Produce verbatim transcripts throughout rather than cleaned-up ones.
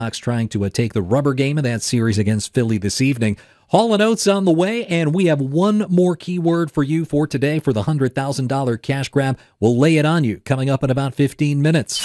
Sox trying to uh, take the rubber game of that series against Philly this evening. Hall and Oates on the way, and we have one more keyword for you for today for the one hundred thousand dollars cash grab. We'll lay it on you coming up in about fifteen minutes.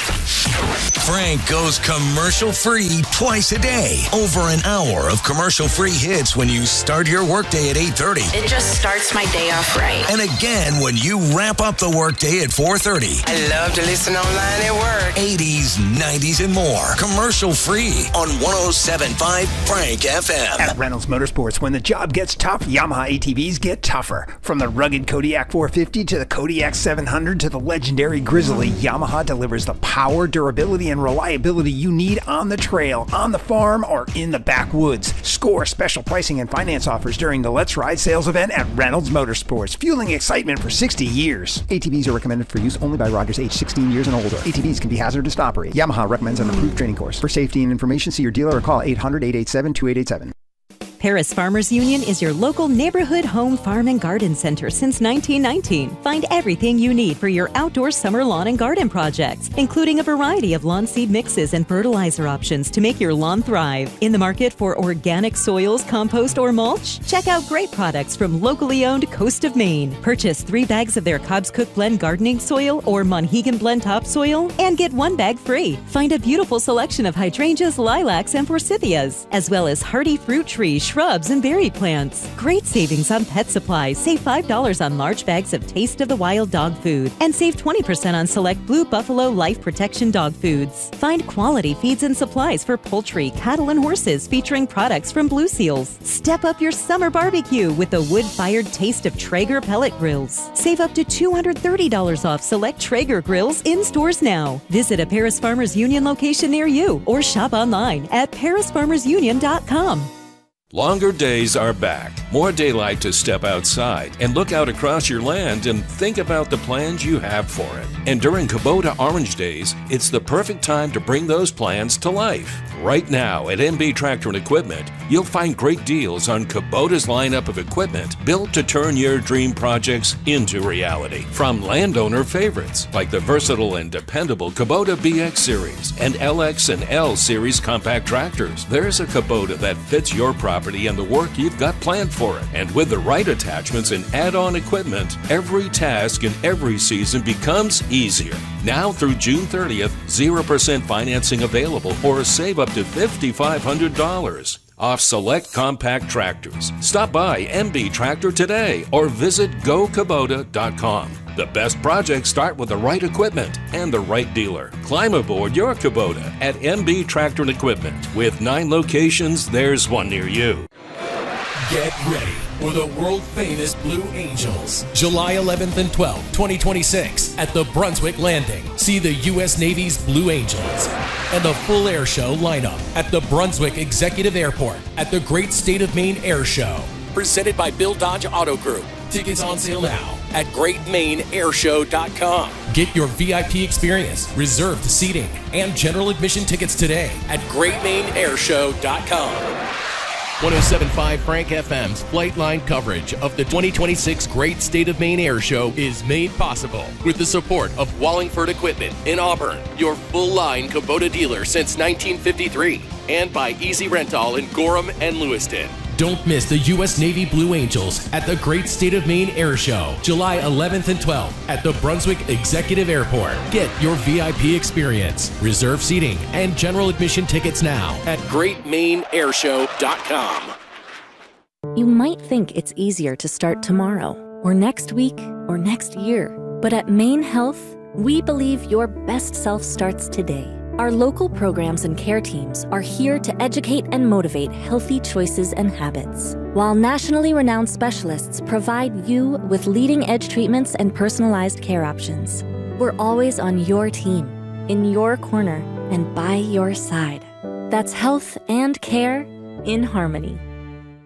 Frank goes commercial-free twice a day. Over an hour of commercial-free hits when you start your workday at eight thirty. It just starts my day off right. And again when you wrap up the workday at four thirty. I love to listen online at work. eighties, nineties, and more. Commercial-free on one oh seven point five Frank F M. At Reynolds Motorsports, when the job gets tough, Yamaha A T Vs get tougher. From the rugged Kodiak four fifty to the Kodiak seven hundred to the legendary Grizzly, Yamaha delivers the power, durability, and reliability you need on the trail, on the farm, or in the backwoods. Score special pricing and finance offers during the Let's Ride sales event at Reynolds Motorsports, fueling excitement for sixty years. A T Vs are recommended for use only by riders age sixteen years and older. A T Vs can be hazardous to operate. Yamaha recommends an approved training course. For safety and information, see your dealer or call eight hundred, eight eight seven, two eight eight seven. Paris Farmers Union is your local neighborhood home farm and garden center since nineteen nineteen. Find everything you need for your outdoor summer lawn and garden projects, including a variety of lawn seed mixes and fertilizer options to make your lawn thrive. In the market for organic soils, compost, or mulch? Check out great products from locally owned Coast of Maine. Purchase three bags of their Cobb's Cook Blend gardening soil or Monhegan Blend topsoil and get one bag free. Find a beautiful selection of hydrangeas, lilacs, and forsythias, as well as hardy fruit trees, shrubs, and berry plants. Great savings on pet supplies. Save five dollars on large bags of Taste of the Wild dog food and save twenty percent on select Blue Buffalo Life Protection dog foods. Find quality feeds and supplies for poultry, cattle, and horses featuring products from Blue Seals. Step up your summer barbecue with the wood-fired Taste of Traeger pellet grills. Save up to two hundred thirty dollars off select Traeger grills in stores now. Visit a Paris Farmers Union location near you or shop online at paris farmers union dot com. Longer days are back. More daylight to step outside and look out across your land and think about the plans you have for it. And during Kubota Orange Days, it's the perfect time to bring those plans to life. Right now at M B Tractor and Equipment, you'll find great deals on Kubota's lineup of equipment built to turn your dream projects into reality. From landowner favorites like the versatile and dependable Kubota B X Series and L X and L Series compact tractors, there's a Kubota that fits your property and the work you've got planned for it. And with the right attachments and add-on equipment, every task in every season becomes easier. Now through June thirtieth, zero percent financing available or save up to five thousand five hundred dollars off select compact tractors. Stop by M B Tractor today or visit go kubota dot com. The best projects start with the right equipment and the right dealer. Climb aboard your Kubota at M B Tractor and Equipment. With nine locations, there's one near you. Get ready for the world-famous Blue Angels, July eleventh and twelfth, twenty twenty-six, at the Brunswick Landing. See the U S Navy's Blue Angels and the full air show lineup at the Brunswick Executive Airport at the Great State of Maine Air Show. Presented by Bill Dodge Auto Group. Tickets on sale now at great maine air show dot com. Get your V I P experience, reserved seating, and general admission tickets today at great maine air show dot com. one oh seven point five Frank F M's Flightline coverage of the twenty twenty-six Great State of Maine Air Show is made possible with the support of Wallingford Equipment in Auburn, your full-line Kubota dealer since nineteen fifty-three, and by Easy Rental in Gorham and Lewiston. Don't miss the U S Navy Blue Angels at the Great State of Maine Air Show, July eleventh and twelfth at the Brunswick Executive Airport. Get your V I P experience, reserve seating, and general admission tickets now at great maine air show dot com. You might think it's easier to start tomorrow, or next week, or next year. But at Maine Health, we believe your best self starts today. Our local programs and care teams are here to educate and motivate healthy choices and habits, while nationally renowned specialists provide you with leading-edge treatments and personalized care options. We're always on your team, in your corner, and by your side. That's health and care in harmony.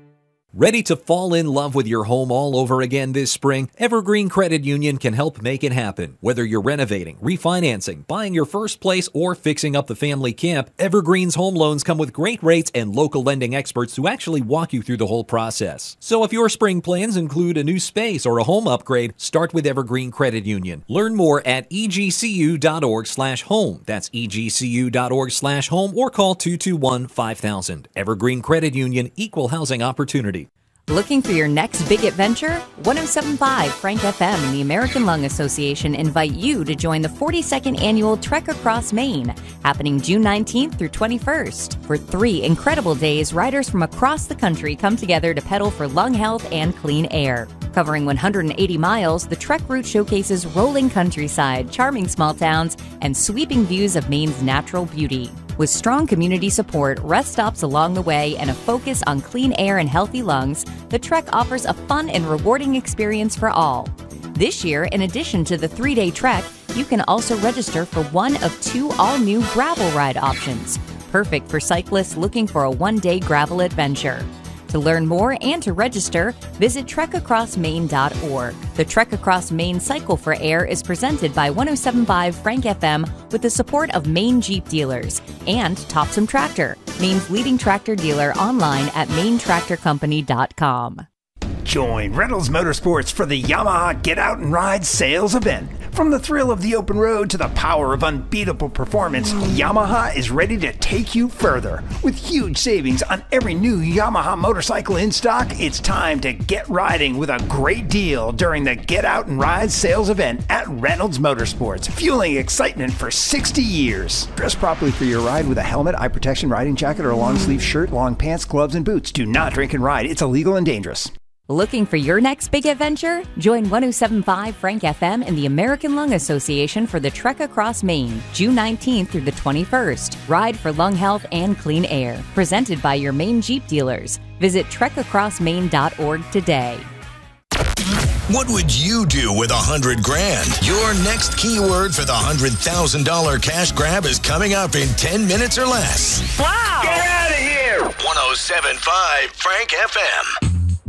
Ready to fall in love with your home all over again this spring? Evergreen Credit Union can help make it happen. Whether you're renovating, refinancing, buying your first place, or fixing up the family camp, Evergreen's home loans come with great rates and local lending experts who actually walk you through the whole process. So if your spring plans include a new space or a home upgrade, start with Evergreen Credit Union. Learn more at e g c u dot org slash home. That's e g c u dot org slash home or call two two one, five thousand. Evergreen Credit Union, equal housing opportunity. Looking for your next big adventure? one oh seven point five Frank F M and the American Lung Association invite you to join the forty-second annual Trek Across Maine, happening June nineteenth through twenty-first. For three incredible days, riders from across the country come together to pedal for lung health and clean air. Covering one hundred eighty miles, the Trek route showcases rolling countryside, charming small towns, and sweeping views of Maine's natural beauty. With strong community support, rest stops along the way, and a focus on clean air and healthy lungs, the Trek offers a fun and rewarding experience for all. This year, in addition to the three-day trek, you can also register for one of two all-new gravel ride options, perfect for cyclists looking for a one-day gravel adventure. To learn more and to register, visit trek across maine dot org. The Trek Across Maine Cycle for Air is presented by one oh seven point five Frank F M with the support of Maine Jeep Dealers and Topsom Tractor, Maine's leading tractor dealer, online at maine tractor company dot com. Join Reynolds Motorsports for the Yamaha Get Out and Ride sales event. From the thrill of the open road to the power of unbeatable performance, Yamaha is ready to take you further. With huge savings on every new Yamaha motorcycle in stock, it's time to get riding with a great deal during the Get Out and Ride sales event at Reynolds Motorsports, fueling excitement for sixty years. Dress properly for your ride with a helmet, eye protection, riding jacket, or a long sleeve shirt, long pants, gloves, and boots. Do not drink and ride. It's illegal and dangerous. Looking for your next big adventure? Join one oh seven point five Frank F M and the American Lung Association for the Trek Across Maine, June nineteenth through the twenty-first. Ride for lung health and clean air. Presented by your Maine Jeep dealers. Visit trek across maine dot org today. What would you do with a hundred grand? Your next keyword for the hundred thousand dollar cash grab is coming up in ten minutes or less. Wow! Get out of here! one oh seven point five Frank F M.